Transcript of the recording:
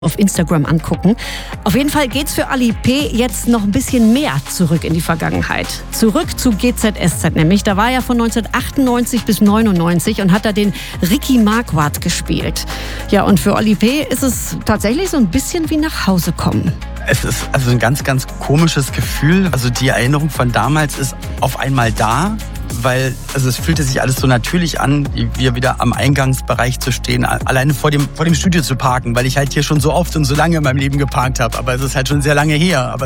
auf Instagram angucken. Auf jeden Fall geht's für Ali P. jetzt noch ein bisschen mehr zurück in die Vergangenheit. Zurück zu GZSZ nämlich. Da war er von 1998 bis 99 und hat da den Ricky Marquardt gespielt. Ja, und für Ali P. ist es tatsächlich so ein bisschen wie nach Hause kommen. Es ist also ein ganz, ganz komisches Gefühl. Also die Erinnerung von damals ist auf einmal da, weil es fühlte sich alles so natürlich an, wie wieder am Eingangsbereich zu stehen, alleine vor dem Studio zu parken, weil ich halt hier schon so oft und so lange in meinem Leben geparkt habe. Aber es ist halt schon sehr lange her. Aber